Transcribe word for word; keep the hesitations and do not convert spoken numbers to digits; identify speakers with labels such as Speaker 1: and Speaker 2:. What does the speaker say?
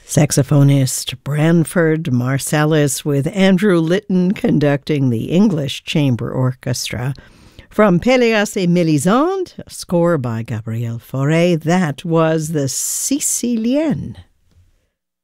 Speaker 1: Saxophonist Branford Marsalis with Andrew Litton conducting the English Chamber Orchestra. From Péléas et Mélisande, a score by Gabriel Fauré, that was the Sicilienne.